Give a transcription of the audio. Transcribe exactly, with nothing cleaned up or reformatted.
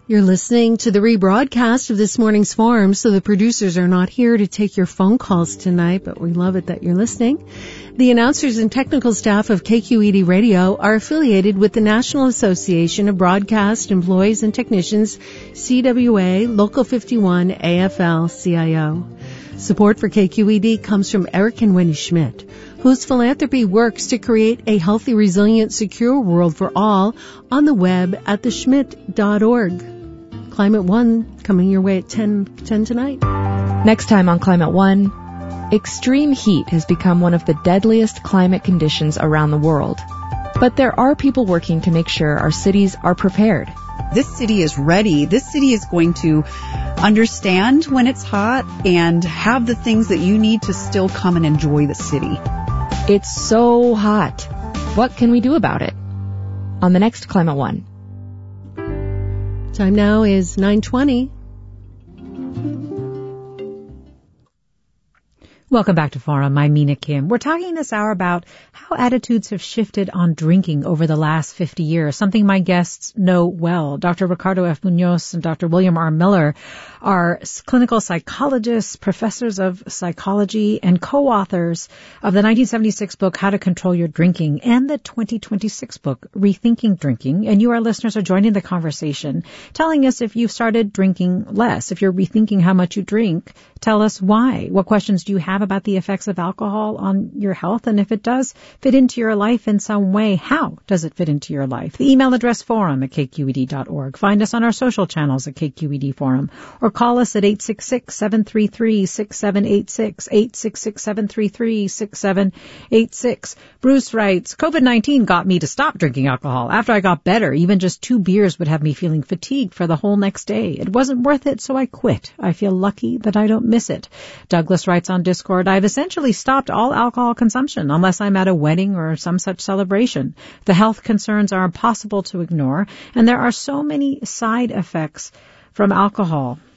You're listening to the rebroadcast of this morning's forum, so the producers are not here to take your phone calls tonight, but we love it that you're listening. The announcers and technical staff of K Q E D Radio are affiliated with the National Association of Broadcast Employees and Technicians, C W A, Local fifty-one, A F L C I O. Support for K Q E D comes from Eric and Wendy Schmidt, whose philanthropy works to create a healthy, resilient, secure world for all on the web at the schmidt dot org. Climate One coming your way at ten, ten tonight. Next time on Climate One, extreme heat has become one of the deadliest climate conditions around the world. But there are people working to make sure our cities are prepared. This city is ready. This city is going to understand when it's hot and have the things that you need to still come and enjoy the city. It's so hot. What can we do about it? On the next Climate One. Time now is nine twenty. Welcome back to Forum. I'm Mina Kim. We're talking this hour about how attitudes have shifted on drinking over the last fifty years, something my guests know well. Doctor Ricardo F. Munoz and Doctor William R. Miller are clinical psychologists, professors of psychology, and co-authors of the nineteen seventy-six book, How to Control Your Drinking, and the twenty twenty-six book, Rethinking Drinking. And you, our listeners, are joining the conversation, telling us if you've started drinking less, if you're rethinking how much you drink. Tell us why. What questions do you have about the effects of alcohol on your health? And if it does fit into your life in some way, how does it fit into your life? The email address forum at k q e d dot org. Find us on our social channels at K Q E D Forum, or call us at eight six six, seven three three, six seven eight six, eight six six, seven three three, six seven eight six. Bruce writes, COVID nineteen got me to stop drinking alcohol. After I got better, even just two beers would have me feeling fatigued for the whole next day. It wasn't worth it, so I quit. I feel lucky that I don't miss it. Douglas writes on Discord, I've essentially stopped all alcohol consumption unless I'm at a wedding or some such celebration. The health concerns are impossible to ignore, and there are so many side effects from alcohol.